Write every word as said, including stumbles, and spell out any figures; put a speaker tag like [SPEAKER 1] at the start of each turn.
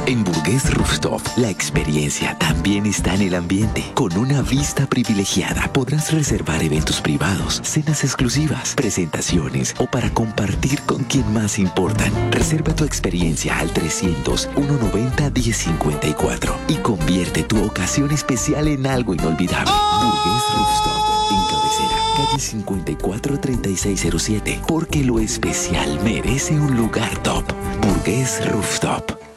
[SPEAKER 1] En Burgués Rooftop, la experiencia también está en el ambiente. Con una vista privilegiada podrás reservar eventos privados, cenas exclusivas, presentaciones o para compartir con quien más importan. Reserva tu experiencia al trescientos, ciento noventa, diez cincuenta y cuatro y convierte tu ocasión especial en algo inolvidable. Burgués Rooftop, en Cabecera, calle cincuenta y cuatro, treinta y seis cero siete, porque lo especial merece un lugar top. Burgués Rooftop.